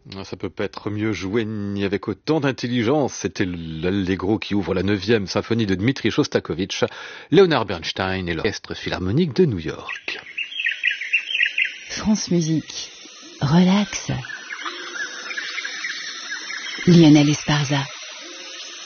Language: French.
Ah, ça peut pas être mieux joué ni avec autant d'intelligence. C'était l'allegro qui ouvre la 9e symphonie de Dmitri Shostakovich, Leonard Bernstein et l'Orchestre Philharmonique de New York. France Musique. Relax. Lionel Esparza.